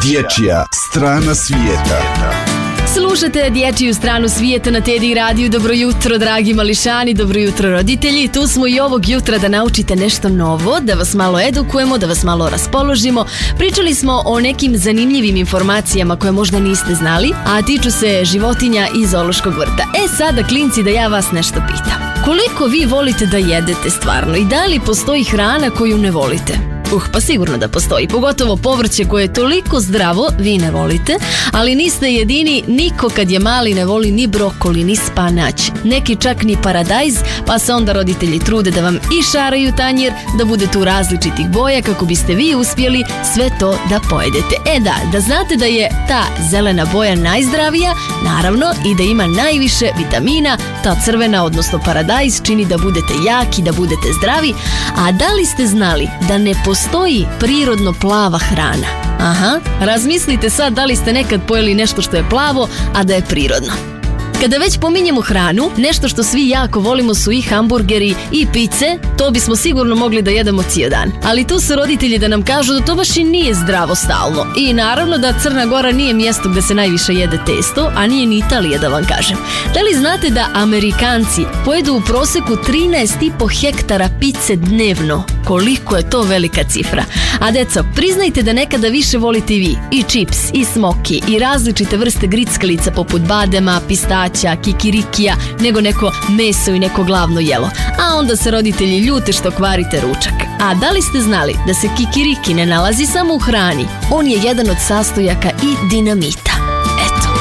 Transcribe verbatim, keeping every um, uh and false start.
Dječja strana svijeta. Slušate Dječju stranu svijeta na Teddy radiju. Dobro jutro, dragi mališani, dobro jutro, roditelji. Tu smo i ovog jutra da naučite nešto novo, da vas malo edukujemo, da vas malo raspoložimo. Pričali smo o nekim zanimljivim informacijama koje možda niste znali, a tiču se životinja iz zoološkog vrta. E sada, klinci, da ja vas nešto pitam. Koliko vi volite da jedete stvarno i da li postoji hrana koju ne volite? Uh, pa sigurno da postoji, pogotovo povrće koje je toliko zdravo, vi ne volite, ali niste jedini, niko kad je mali ne voli ni brokoli, ni spanać, neki čak ni paradajz, pa se onda roditelji trude da vam i šaraju tanjir, da bude tu različitih boja kako biste vi uspjeli sve to da pojedete. E da, da znate da je ta zelena boja najzdravija, naravno, i da ima najviše vitamina, ta crvena, odnosno paradajz, čini da budete jaki, da budete zdravi, a da li ste znali da ne postoji Postoji prirodno plava hrana? Aha, razmislite sad da li ste nekad pojeli nešto što je plavo, a da je prirodno. Kada već pominjemo hranu, nešto što svi jako volimo su i hamburgeri i pice, to bismo sigurno mogli da jedemo cijel dan. Ali tu su roditelji da nam kažu da to baš i nije zdravo stalno. I naravno da Crna Gora nije mjesto gdje se najviše jede testo, a nije ni Italija, da vam kažem. Da li znate da Amerikanci pojedu u prosjeku trinaest i po hektara pice dnevno? Koliko je to velika cifra. A deco, priznajte da nekada više volite i vi i čips, i smoki, i različite vrste grickalica poput badema, pistaća, kikirikija, nego neko meso i neko glavno jelo. A onda se roditelji ljute što kvarite ručak. A da li ste znali da se kikiriki ne nalazi samo u hrani? On je jedan od sastojaka i dinamita.